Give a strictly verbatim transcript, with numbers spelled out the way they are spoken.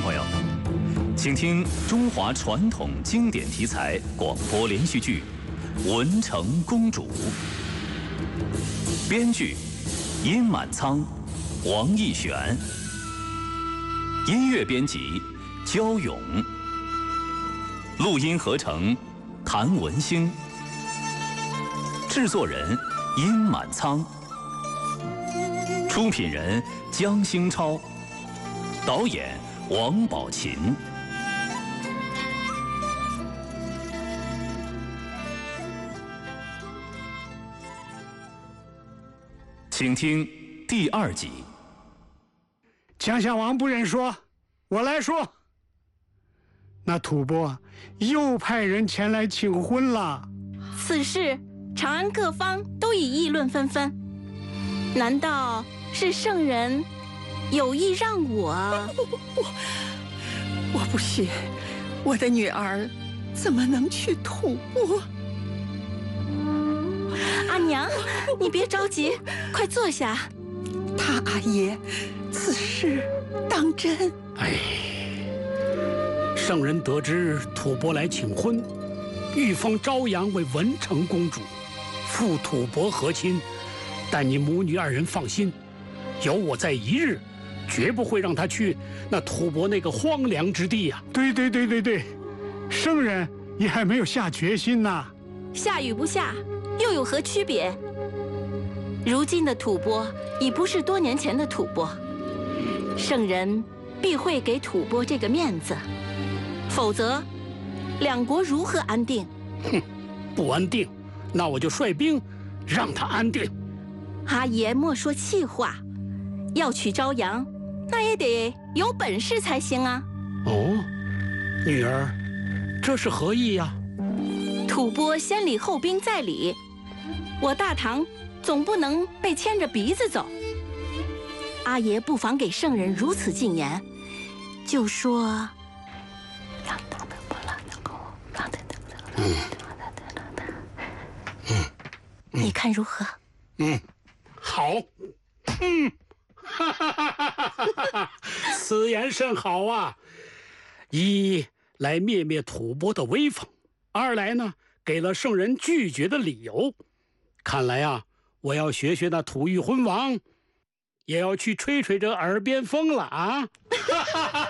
众朋友，请听中华传统经典题材广播连续剧《文成公主》，编剧殷满仓、王义玄，音乐编辑焦勇，录音合成谭文兴，制作人殷满仓，出品人江兴超，导演王宝琴。请听第二集。 江襄王不认说，我来说。那吐蕃又派人前来请婚了。 此事长安各方都已议论纷纷，难道是圣人有意让我？ 我我不信，我的女儿怎么能去吐蕃？ 阿娘，你别着急，快坐下。 他阿爷，此事当真？ 哎，圣人得知吐蕃来请婚，欲封昭阳为文成公主，赴吐蕃和亲。但你母女二人放心，有我在一日，绝不会让她去那吐蕃那个荒凉之地呀、啊。 对对对对对，圣人也还没有下决心呐。 下与不下，又有何区别？如今的吐蕃已不是多年前的吐蕃，圣人必会给吐蕃这个面子，否则两国如何安定？ 哼，不安定，那我就率兵让他安定。 阿爷莫说气话，要娶昭阳，那也得有本事才行啊。 哦，女儿，这是何意呀？ 吐蕃先礼后兵在礼，我大唐总不能被牵着鼻子走。阿爷不妨给圣人如此进言，就说嗯嗯，你看如何？ 嗯，好。嗯，哈哈哈哈哈！此言甚好啊！一来灭灭吐蕃的威风，二来呢，给了圣人拒绝的理由。看来啊，我要学学那吐谷浑王，也要去吹吹这耳边风了啊！